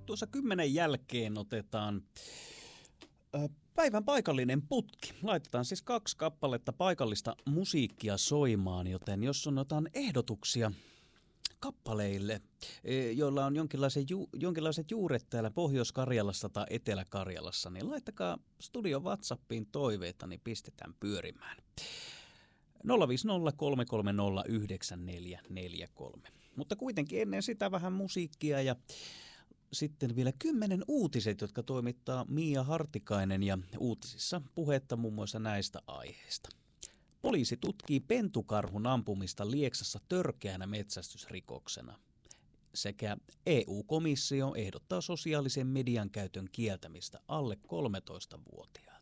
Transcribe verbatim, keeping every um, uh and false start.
tuossa kymmenen jälkeen otetaan ö, päivän paikallinen putki. Laitetaan siis kaksi kappaletta paikallista musiikkia soimaan, joten jos on jotain ehdotuksia kappaleille, joilla on jonkinlaiset, ju, jonkinlaiset juuret täällä Pohjois-Karjalassa tai Etelä-Karjalassa, niin laittakaa studion WhatsAppiin toiveita, niin pistetään pyörimään. nolla viisi nolla kolme kolme nolla yhdeksän neljä neljä kolme. Mutta kuitenkin ennen sitä vähän musiikkia ja sitten vielä kymmenen uutiset, jotka toimittaa Mia Hartikainen ja uutisissa puhetta muun muassa näistä aiheista. Poliisi tutkii pentukarhun ampumista Lieksassa törkeänä metsästysrikoksena. Sekä E U-komissio ehdottaa sosiaalisen median käytön kieltämistä alle kolmetoistavuotiaille.